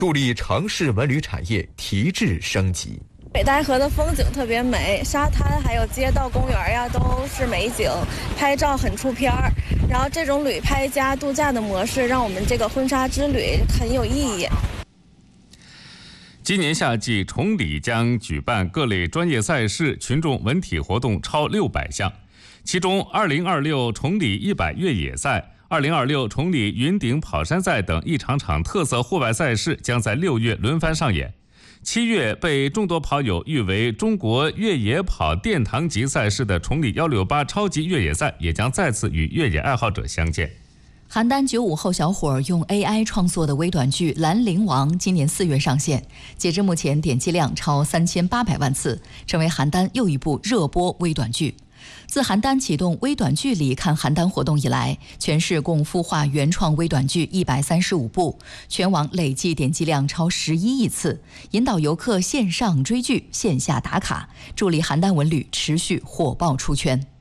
助力城市文旅产业提质升级。 北戴河的风景特别美，沙滩还有街道、公园呀都是美景，拍照很出片儿。然后这种旅拍加度假的模式，让我们这个婚纱之旅很有意义。 今年夏季，崇礼将举办各类专业赛事、群众文体活动超600项，其中2026崇礼100越野赛、2026崇礼云顶跑山赛等一场场特色户外赛事将在6月轮番上演。7月被众多跑友誉为中国越野跑殿堂级赛事的崇礼168超级越野赛也将再次与越野爱好者相见。 邯郸95后小伙用 AI 创作的微短剧《兰陵王》今年4月上线，截至目前点击量超3800万次，成为邯郸又一部热播微短剧。自邯郸启动微短剧里看邯郸活动以来，全市共孵化原创微短剧135部，全网累计点击量超11亿次，引导游客线上追剧、线下打卡，助力邯郸文旅持续火爆出圈。